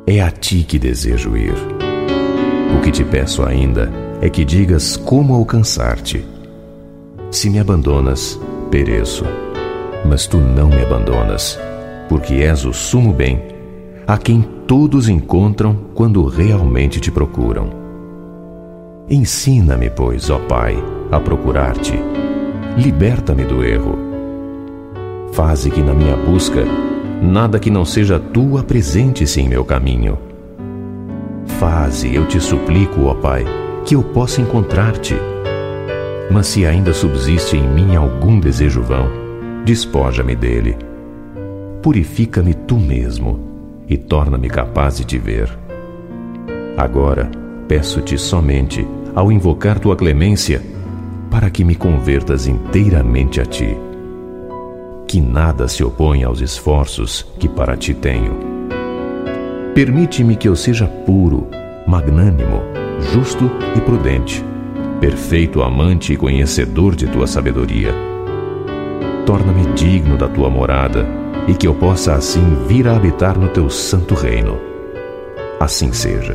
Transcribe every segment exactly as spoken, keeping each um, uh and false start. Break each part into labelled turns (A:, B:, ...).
A: é a ti que desejo ir. O que te peço ainda é que digas como alcançar-te. Se me abandonas, pereço. Mas tu não me abandonas, porque és o sumo bem, a quem todos encontram quando realmente te procuram. Ensina-me, pois, ó Pai, a procurar-te. Liberta-me do erro. Faze que na minha busca nada que não seja tu apresente-se em meu caminho. Faze, eu te suplico, ó Pai, que eu possa encontrar-te. Mas se ainda subsiste em mim algum desejo vão, despoja-me dele. Purifica-me tu mesmo e torna-me capaz de te ver. Agora peço-te somente, ao invocar tua clemência, para que me convertas inteiramente a ti. Que nada se oponha aos esforços que para ti tenho. Permite-me que eu seja puro, magnânimo, justo e prudente, perfeito amante e conhecedor de tua sabedoria. Torna-me digno da tua morada e que eu possa assim vir a habitar no teu santo reino. Assim seja.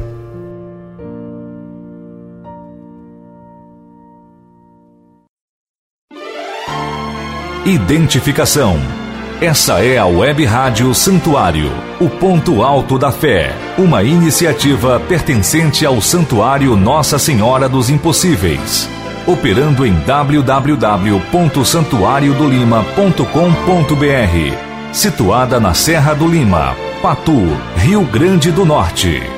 B: Identificação. Essa é a Web Rádio Santuário, o ponto alto da fé, uma iniciativa pertencente ao Santuário Nossa Senhora dos Impossíveis, operando em w w w ponto santuário do lima ponto com ponto b r, situada na Serra do Lima, Patu, Rio Grande do Norte.